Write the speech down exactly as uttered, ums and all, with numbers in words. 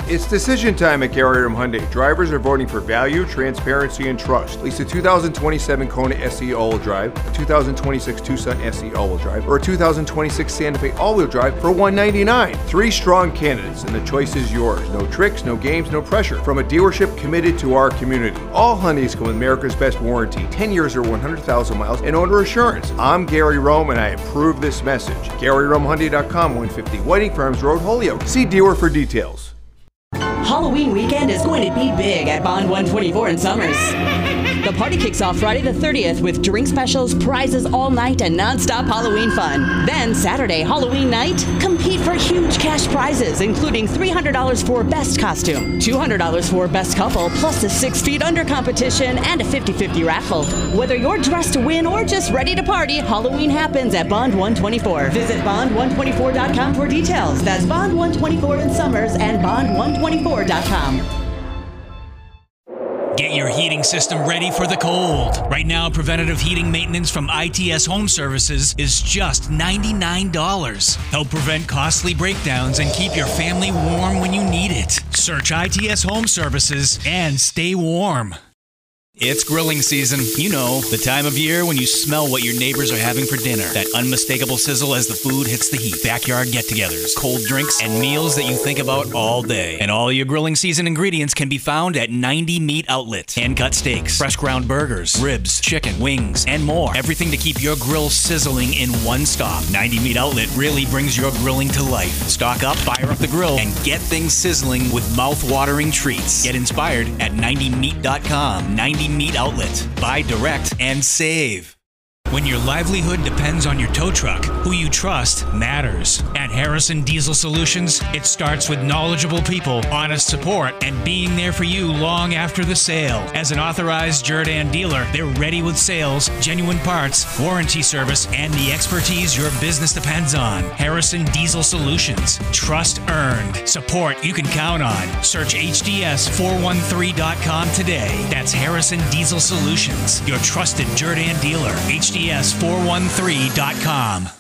It's decision time at Gary Rome Hyundai. Drivers are voting for value, transparency, and trust. Lease a two thousand twenty-seven Kona S E all-wheel drive, a two thousand twenty-six Tucson S E all-wheel drive, or a two thousand twenty-six Santa Fe all-wheel drive for one hundred ninety-nine dollars. Three strong candidates, and the choice is yours. No tricks, no games, no pressure. From a dealership committed to our community. All Hyundais come with America's best warranty, ten years or one hundred thousand miles, and owner assurance. I'm Gary Rome, and I approve this message. Gary Rome Hyundai dot com, one fifty Whiting Farms Road, Holyoke. See dealer for details. Halloween weekend is going to be big at Bond one twenty-four in Summers. The party kicks off Friday the thirtieth with drink specials, prizes all night, and non-stop Halloween fun. Then Saturday, Halloween night, compete for huge cash prizes, including three hundred dollars for Best Costume, two hundred dollars for Best Couple, plus a Six Feet Under competition and a fifty-fifty raffle. Whether you're dressed to win or just ready to party, Halloween happens at Bond one twenty-four. Visit Bond one twenty-four dot com for details. That's Bond one twenty-four in Summers and Bond one twenty-four dot com. Get your heating system ready for the cold. Right now, preventative heating maintenance from I T S Home Services is just ninety-nine dollars. Help prevent costly breakdowns and keep your family warm when you need it. Search I T S Home Services and stay warm. It's grilling season. You know, the time of year when you smell what your neighbors are having for dinner. That unmistakable sizzle as the food hits the heat. Backyard get-togethers, cold drinks, and meals that you think about all day. And all your grilling season ingredients can be found at ninety Meat Outlet. Hand-cut steaks, fresh ground burgers, ribs, chicken, wings, and more. Everything to keep your grill sizzling in one stop. ninety Meat Outlet really brings your grilling to life. Stock up, fire up the grill, and get things sizzling with mouth-watering treats. Get inspired at ninety meat dot com. ninety Meat Outlet. Buy direct and save. When your livelihood depends on your tow truck, who you trust matters. At Harrison Diesel Solutions, it starts with knowledgeable people, honest support, and being there for you long after the sale. As an authorized Jerr-Dan dealer, they're ready with sales, genuine parts, warranty service, and the expertise your business depends on. Harrison Diesel Solutions. Trust earned. Support you can count on. Search H D S four one three dot com today. That's Harrison Diesel Solutions, your trusted Jerr-Dan dealer. H D S four one three dot com.